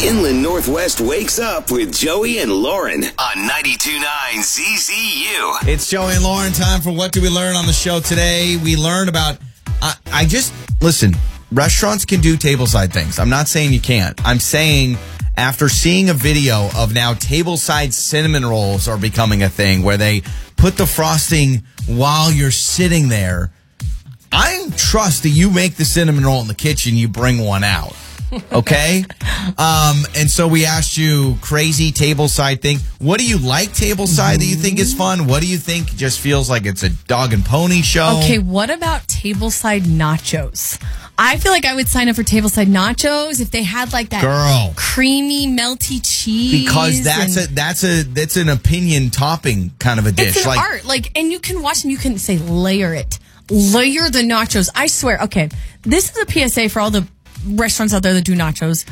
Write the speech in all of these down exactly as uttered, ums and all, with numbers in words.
The Inland Northwest wakes up with Joey and Lauren on ninety-two point nine Z Z U. It's Joey and Lauren. Time for What Do We Learn on the show today. We learned about, I, I just, listen, restaurants can do tableside things. I'm not saying you can't. I'm saying after seeing a video of now tableside cinnamon rolls are becoming a thing where they put the frosting while you're sitting there, I trust that you make the cinnamon roll in the kitchen, you bring one out. Okay? um, and so we asked you crazy tableside thing. What do you like tableside that you think is fun? What do you think just feels like it's a dog and pony show? Okay, what about tableside nachos? I feel like I would sign up for tableside nachos if they had like that Girl. creamy, melty cheese. Because that's a that's a that's an opinion topping kind of a dish. It's an like, art. Like, and you can watch them. You can say layer it, layer the nachos. I swear. Okay, this is a P S A for all the restaurants out there that do nachos.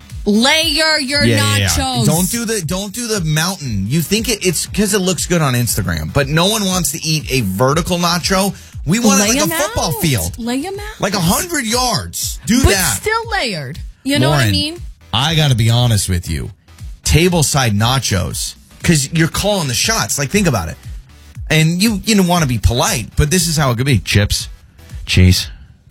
Layer your yeah, nachos. Yeah, yeah. Don't do the don't do the mountain. You think it, it's because it looks good on Instagram, but no one wants to eat a vertical nacho. We want Lay it like a them football out. field. Lay them out. Like a hundred yards. Do but that. still layered. You know Lauren, what I mean? I got to be honest with you. Tableside nachos, because you're calling the shots. Like, think about it. And you you don't want to be polite, but this is how it could be. Chips, cheese,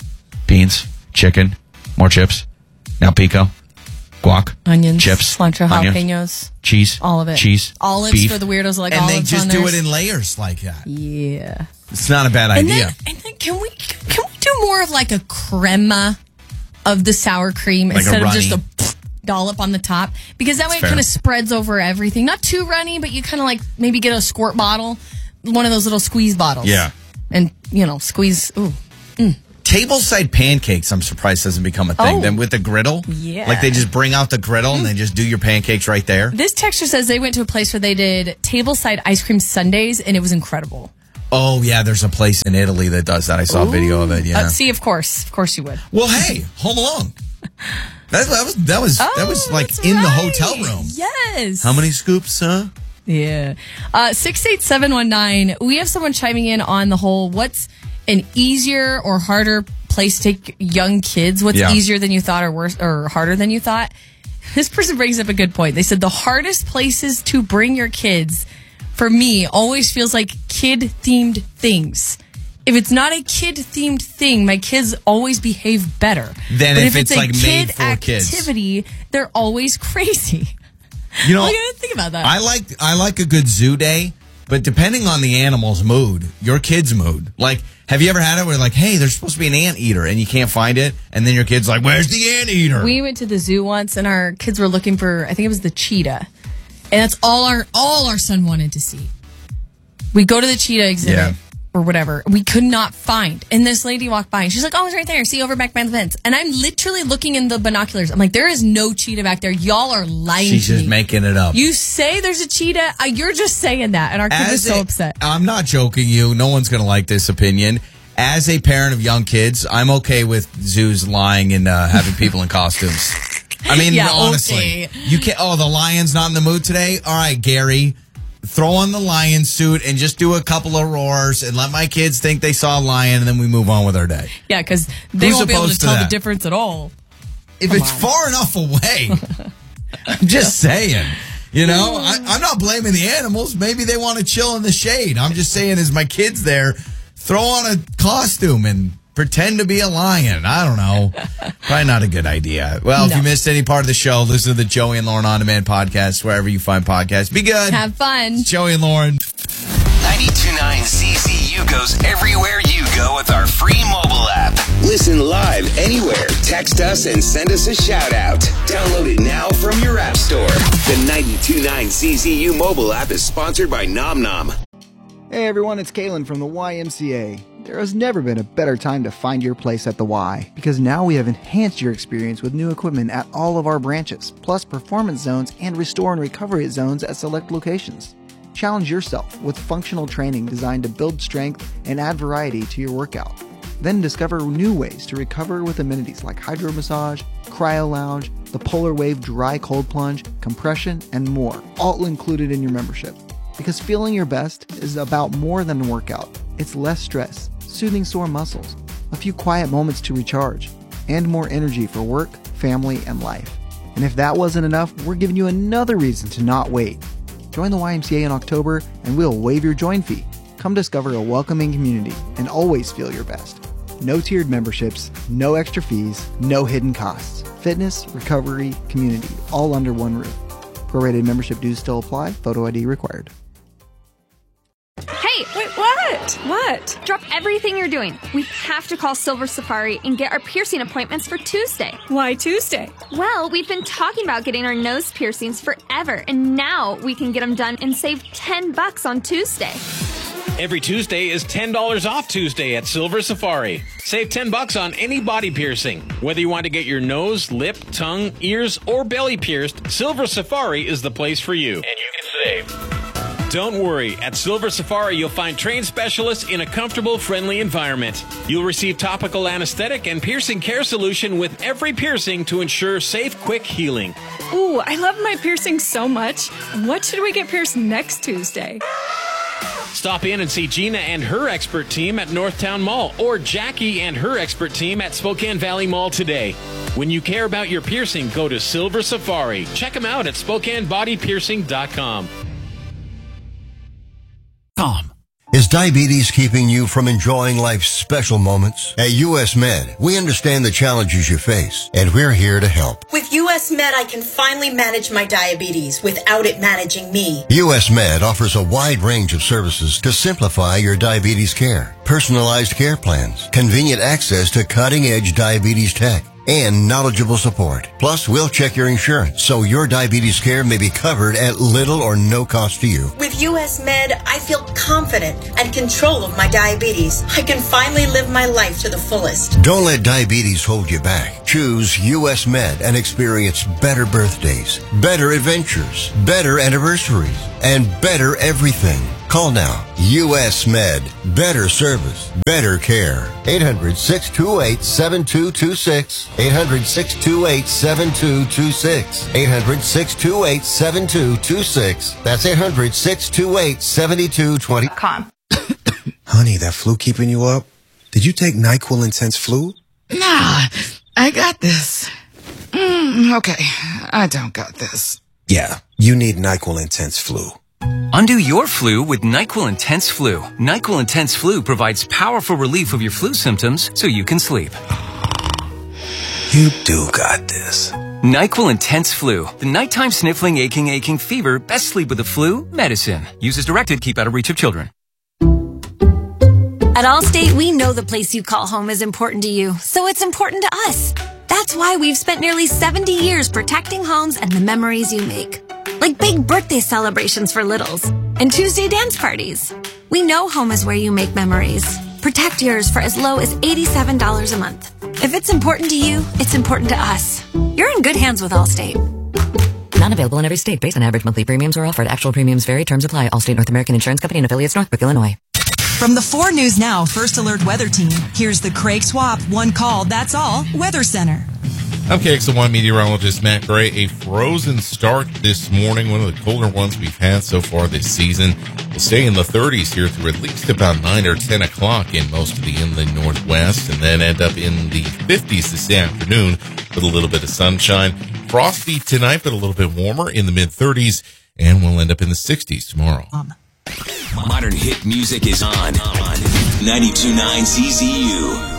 beans, chicken, more chips, now pico, guac, onions, chips, cilantro, onions, jalapenos, cheese, all of it. cheese, olives beef, for the weirdos like and olives they just on do theirs. it in layers like that. Yeah. It's not a bad And idea. then, and then can we can we do more of like a crema of the sour cream Like instead a of just runny. a dollop on the top? Because that way That's it kind fair. of spreads over everything. Not too runny, but you kind of like maybe get a squirt bottle, one of those little squeeze bottles. Yeah. And, you know, squeeze. Ooh. Tableside pancakes, I'm surprised doesn't become a thing. Oh. Then with the griddle, Yeah. like they just bring out the griddle and they just do your pancakes right there. This texture says they went to a place where they did tableside ice cream sundaes, and it was incredible. Oh yeah, there's a place in Italy that does that. I saw a video of it. Yeah. Uh, see, of course. Of course you would. Well, hey, Home Alone. That, that was that was that was Oh, like that's in the right. hotel room. Yes. How many scoops, huh? Yeah. Uh, six eight seven one nine. We have someone chiming in on the whole what's an easier or harder place to take young kids? What's Yeah. easier than you thought or worse or harder than you thought? This person brings up a good point. They said the hardest places to bring your kids, for me, always feels like kid-themed things. If it's not a kid-themed thing, my kids always behave better. Than but if if it's, it's, a like, kid made for kids. activity, they're always crazy. You know, I gotta think about that. I like I like a good zoo day, but depending on the animal's mood, your kid's mood. Like, have you ever had it where like, hey, there's supposed to be an anteater and you can't find it, and then your kid's like, where's the anteater? We went to the zoo once, and our kids were looking for, I think it was the cheetah, and that's all our all our son wanted to see. We go to the cheetah exhibit Yeah. or whatever. We could not find, and this lady walked by, and she's like, "Oh, it's right there. See over back by the fence." And I'm literally looking in the binoculars. I'm like, "There is no cheetah back there. Y'all are lying She's to just me. making it up. You say there's a cheetah. Uh, you're just saying that." And our kid was so a- upset. I'm not joking you. No one's going to like this opinion. As a parent of young kids, I'm okay with zoos lying and uh, having people in costumes. I mean, Yeah, honestly, okay. you can't. Oh, the lion's not in the mood today. All right, Gary, throw on the lion suit and just do a couple of roars and let my kids think they saw a lion, and then we move on with our day. Yeah, because they Who's won't be able to opposed to tell that? the difference at all. If Come it's on. far enough away, I'm just saying. You know, I, I'm not blaming the animals. Maybe they want to chill in the shade. I'm just saying, as my kids there, throw on a costume and pretend to be a lion. I don't know. Probably not a good idea. Well, if No. you missed any part of the show, listen to the Joey and Lauren On Demand podcast, wherever you find podcasts. Be good. Have fun. Joey and Lauren. ninety-two point nine Z Z U goes everywhere you go with our free mobile app. Listen live anywhere. Text us and send us a shout out. Download it now from your app store. The ninety-two point nine Z Z U mobile app is sponsored by Nom Nom. Hey everyone, it's Kalen from the Y M C A. There has never been a better time to find your place at the Y, because now we have enhanced your experience with new equipment at all of our branches, plus performance zones and restore and recovery zones at select locations. Challenge yourself with functional training designed to build strength and add variety to your workout. Then discover new ways to recover with amenities like hydro massage, cryo lounge, the Polar Wave dry cold plunge, compression, and more, all included in your membership. Because feeling your best is about more than a workout. It's less stress, soothing sore muscles, a few quiet moments to recharge, and more energy for work, family, and life. And if that wasn't enough, we're giving you another reason to not wait. Join the Y M C A in October and we'll waive your join fee. Come discover a welcoming community and always feel your best. No tiered memberships, no extra fees, no hidden costs. Fitness, recovery, community, all under one roof. Prorated membership dues still apply. Photo I D required. Hey, wait, what? What? Drop everything you're doing. We have to call Silver Safari and get our piercing appointments for Tuesday. Why Tuesday? Well, we've been talking about getting our nose piercings forever, and now we can get them done and save ten bucks on Tuesday. Every Tuesday is ten dollars off Tuesday at Silver Safari. Save ten bucks on any body piercing. Whether you want to get your nose, lip, tongue, ears, or belly pierced, Silver Safari is the place for you. And you can save. Don't worry. At Silver Safari, you'll find trained specialists in a comfortable, friendly environment. You'll receive topical anesthetic and piercing care solution with every piercing to ensure safe, quick healing. Ooh, I love my piercing so much. What should we get pierced next Tuesday? Stop in and see Gina and her expert team at Northtown Mall or Jackie and her expert team at Spokane Valley Mall today. When you care about your piercing, go to Silver Safari. Check them out at Spokane Body Piercing dot com. Tom. Is diabetes keeping you from enjoying life's special moments? At U S Med, we understand the challenges you face, and we're here to help. With U S Med, I can finally manage my diabetes without it managing me. U S Med offers a wide range of services to simplify your diabetes care. Personalized care plans, convenient access to cutting-edge diabetes tech, and knowledgeable support. Plus, we'll check your insurance so your diabetes care may be covered at little or no cost to you. With U S Med, I feel confident and control of my diabetes. I can finally live my life to the fullest. Don't let diabetes hold you back. Choose U S Med and experience better birthdays, better adventures, better anniversaries, and better everything. Call now. U S Med. Better service. Better care. eight hundred, six two eight, seven two two six. eight hundred, six two eight, seven two two six. eight hundred, six two eight, seven two two six. That's eight hundred, six two eight, seven two two zero. Honey, that flu keeping you up? Did you take NyQuil Intense Flu? Nah, I got this. Mm, okay, I don't got this. Yeah, you need NyQuil Intense Flu. Undo your flu with NyQuil Intense Flu. NyQuil Intense Flu provides powerful relief of your flu symptoms so you can sleep. You do got this. NyQuil Intense Flu. The nighttime sniffling, aching, aching fever. Best sleep with the flu medicine. Use as directed. Keep out of reach of children. At Allstate, we know the place you call home is important to you, so it's important to us. That's why we've spent nearly seventy years protecting homes and the memories you make. Like big birthday celebrations for littles and Tuesday dance parties. We know home is where you make memories. Protect yours for as low as eighty-seven dollars a month. If it's important to you, it's important to us. You're in good hands with Allstate. Not available in every state. Based on average monthly premiums or offered. Actual premiums vary. Terms apply. Allstate North American Insurance Company and affiliates, Northbrook, Illinois. From the four News Now First Alert Weather Team, here's the Craig Swap One Call, That's All Weather Center. I'm K X L one meteorologist Matt Gray. A frozen start this morning, one of the colder ones we've had so far this season. We'll stay in the thirties here through at least about nine or ten o'clock in most of the inland northwest, and then end up in the fifties this afternoon with a little bit of sunshine. Frosty tonight, but a little bit warmer in the mid-thirties, and we'll end up in the sixties tomorrow. Um. Modern hit music is on, on ninety-two point nine C Z U.